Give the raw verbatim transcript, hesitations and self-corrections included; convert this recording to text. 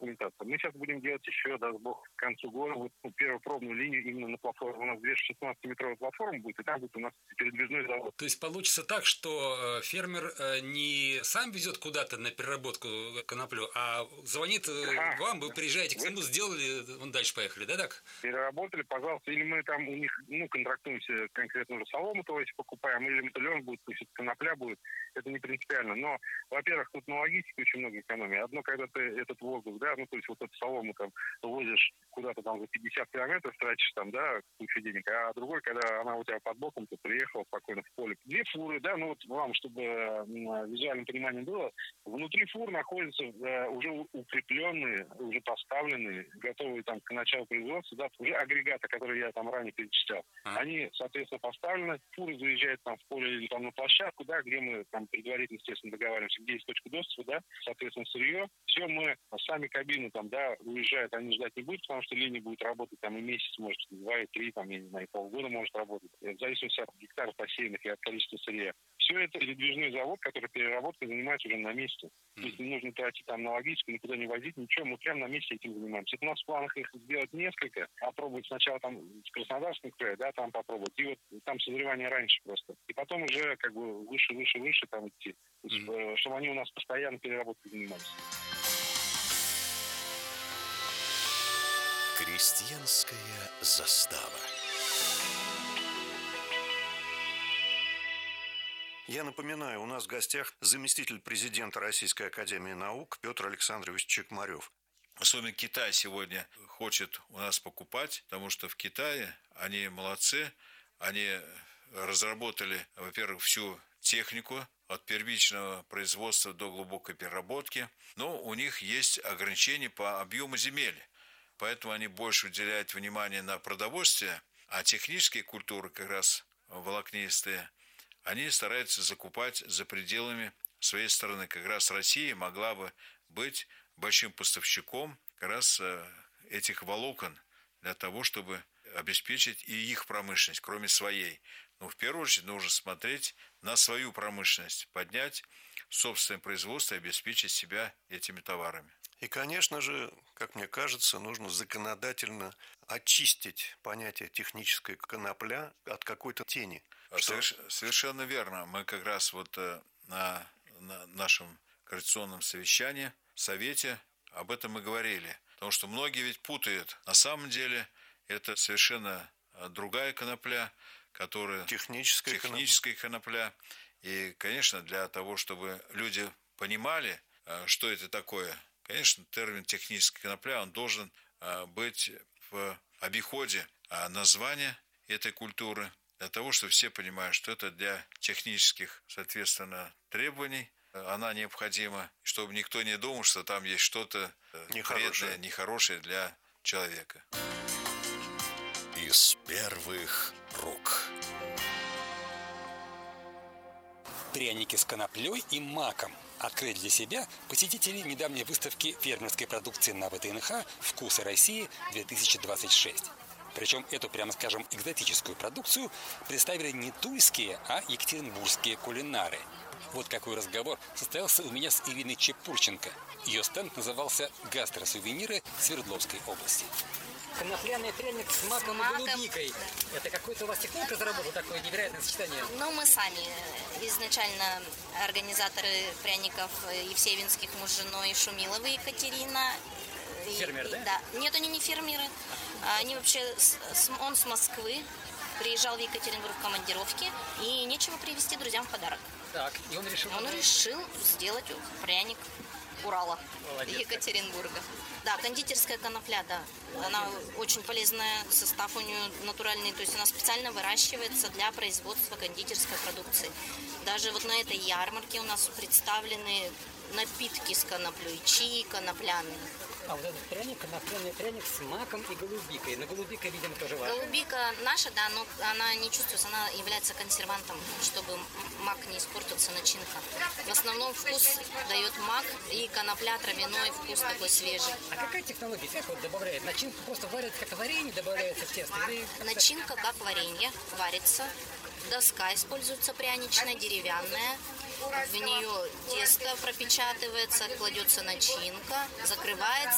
документация. Мы сейчас будем делать еще, даст Бог, к концу года вот, ну, первую пробную линию именно на платформе. У нас двести шестнадцатиметровая платформа будет, и там будет у нас передвижной завод. То есть получится так, что фермер не сам везет куда-то на переработку коноплю, а звонит а, вам, вы приезжаете к нему, сделали, вон дальше поехали, да, так? Переработали, пожалуйста, или мы там у них, ну, контрактуемся конкретно уже солому, то есть покупаем, или металлион будет, пусть конопля будет, это не принципиально. Но, во-первых, тут на логистике очень много экономии. Одно, когда ты этот воздух, да, ну, то есть вот эту солому там возишь куда-то там за пятьдесят километров, тратишь там, да, кучу денег, а другой, когда она у тебя под боком, ты приехал спокойно в поле. Две фуры, да, ну вот вам, чтобы визуальное понимание было, внутри фур находятся э, уже укрепленные, уже поставленные, готовые там к началу производства, да, уже агрегаты, которые я там ранее перечислял. А. Они, соответственно, поставлены, фуры заезжают там в поле или там на площадку, да, где мы там предварительно, естественно, договариваемся, где есть точка доступа, да, соответственно, сырье. Все мы, сами кабины там, да, уезжают, они ждать не будут, потому что линия будет работать там и месяц, может, два, и три, там, я не знаю, полгода может работать, в зависимости от гектаров посеянных и от количества сырья. Все это передвижной завод, который переработкой занимается уже на месте. То есть не нужно тратить там на логистику, никуда не возить, ничего, мы прямо на месте этим занимаемся. Это у нас в планах их сделать несколько, попробовать сначала там в Краснодарском крае, да, там попробовать, и вот там созревание раньше просто. И потом уже как бы выше, выше, выше там идти, mm-hmm. чтобы они у нас постоянно переработкой занимались. Крестьянская застава. Я напоминаю, у нас в гостях заместитель президента Российской академии наук Петр Александрович Чекмарев. Особенно Китай сегодня хочет у нас покупать, потому что в Китае они молодцы, они разработали, во-первых, всю технику от первичного производства до глубокой переработки, но у них есть ограничения по объему земель, поэтому они больше уделяют внимание на продовольствие, а технические культуры, как раз волокнистые, они стараются закупать за пределами своей страны. Как раз Россия могла бы быть большим поставщиком как раз этих волокон для того, чтобы обеспечить и их промышленность, кроме своей. Но в первую очередь нужно смотреть на свою промышленность, поднять собственное производство и обеспечить себя этими товарами. И, конечно же, как мне кажется, нужно законодательно очистить понятие технической конопля от какой-то тени. Что... Совершенно верно. Мы как раз вот на, на нашем координационном совещании, совете об этом и говорили. Потому что многие ведь путают. На самом деле это совершенно другая конопля, которая техническая, техническая конопля. И, конечно, для того, чтобы люди понимали, что это такое, конечно, термин техническая конопля, он должен быть в обиходе названия этой культуры, для того, чтобы все понимали, что это для технических, соответственно, требований, она необходима, чтобы никто не думал, что там есть что-то вредное, нехорошее для человека. Из первых рук. Пряники с коноплей и маком открыли для себя посетители недавней выставки фермерской продукции на вэ тэ эн ха «Вкусы России-две тысячи двадцать шесть». Причем эту, прямо скажем, экзотическую продукцию представили не тульские, а екатеринбургские кулинары. Вот какой разговор состоялся у меня с Ириной Чепурченко. Ее стенд назывался «Гастросувениры Свердловской области». Конопляный пряник с маком, маком и голубикой. Да. Это какой-то у вас техник разработал, такое невероятное сочетание? Ну, мы сами изначально организаторы пряников Евсеевинских, муж с женой, Шумиловой Екатерина. Фермер, и, да? Да. Нет, они не фермеры. Они вообще, он с Москвы, приезжал в Екатеринбург в командировке, и нечего привезти друзьям в подарок. Так, и он решил... Он решил сделать пряник Урала, молодец, Екатеринбурга. Так. Да, кондитерская конопля, да. Она очень полезная, состав у нее натуральный, то есть она специально выращивается для производства кондитерской продукции. Даже вот на этой ярмарке у нас представлены напитки с коноплей, чаи конопляные. А вот этот пряник, конопляный пряник с маком и голубикой. Но голубика, видимо, тоже ваша. Голубика наша, да, но она не чувствуется, она является консервантом, чтобы мак не испортился, начинка. В основном вкус дает мак и конопля, травяной вкус такой свежий. А какая технология? Как вот добавляет? Начинку просто варят, как варенье добавляется в тесто? Или... Начинка как варенье, варится. Доска используется пряничная, деревянная. В нее тесто пропечатывается, кладется начинка, закрывается